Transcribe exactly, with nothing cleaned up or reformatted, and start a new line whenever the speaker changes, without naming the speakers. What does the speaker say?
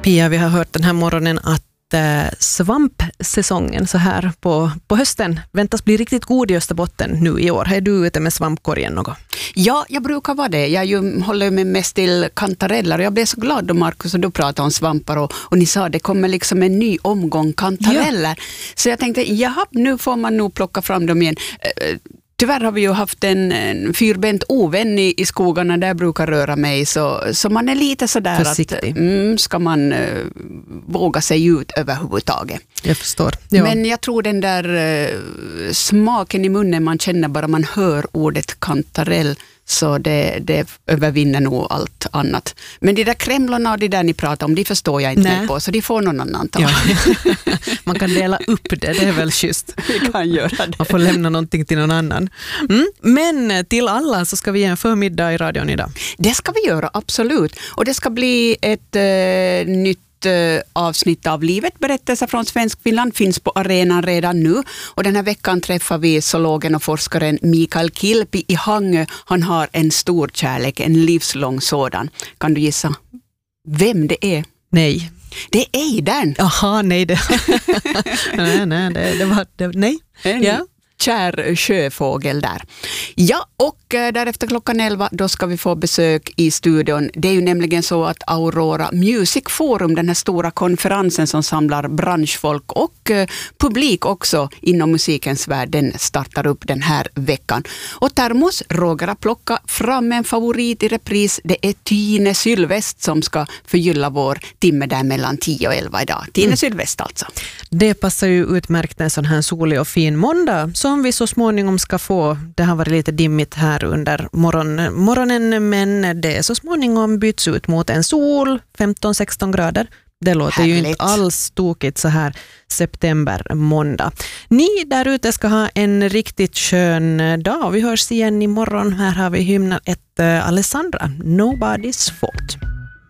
Pia, vi har hört den här morgonen att eh, svampsäsongen så här på, på hösten väntas bli riktigt god i Österbotten nu i år. Är du ute med svampkorgen något?
Ja, jag brukar vara det. Jag ju, håller mig mest till kantareller. Jag blev så glad då Markus och du pratade om svampar och, och ni sa att det kommer liksom en ny omgång kantareller. Ja. Så jag tänkte, jaha, nu får man nog plocka fram dem igen. Tyvärr har vi ju haft en, en fyrbent ovän i, i skogarna där jag brukar röra mig, så, så man är lite sådär
försiktig.
Att mm, ska man uh, våga sig ut överhuvudtaget.
Jag förstår. Ja.
Men jag tror den där uh, smaken i munnen man känner bara man hör ordet kantarell, så det, det övervinner nog allt annat. Men de där kremlorna och de där ni pratar om, de förstår jag inte
Nej.
på, så de får någon annan ta.
Ja. Man kan dela upp det, det är väl schysst.
Vi kan göra det. Man
får lämna någonting till någon annan. Mm. Men till alla så ska vi ge en förmiddag i radion idag.
Det ska vi göra, absolut. Och det ska bli ett eh, nytt avsnitt av Livet, berättelser från Svenskfinland, finns på arenan redan nu, och den här veckan träffar vi zoologen och forskaren Mikael Kilpi i Hangö. Han har en stor kärlek, en livslång sådan. Kan du gissa vem det är?
Nej.
Det är ejdern.
Jaha, nej det. nej, nej, det, det var det, nej.
En
ja.
kär sjöfågel där. Ja, och därefter klockan elva då ska vi få besök i studion. Det är ju nämligen så att Aurora Music Forum, den här stora konferensen som samlar branschfolk och eh, publik också inom musikens värld, den startar upp den här veckan. Och Termos, Roger har plockat fram en favorit i repris. Det är Tine Sylvest som ska förgylla vår timme där mellan tio och elva idag. Tine mm. Sylvest alltså.
Det passar ju utmärkt en sån här solig och fin måndag som vi så småningom ska få. Det har varit lite dimmigt här under morgon, morgonen, men det så småningom byts ut mot en sol, femton sexton grader. Det låter Härligt. Ju inte alls tokigt så här september måndag. Ni där ute ska ha en riktigt skön dag. Vi hörs igen imorgon. Här har vi hymnen ett uh, Alessandra, Nobody's Fault.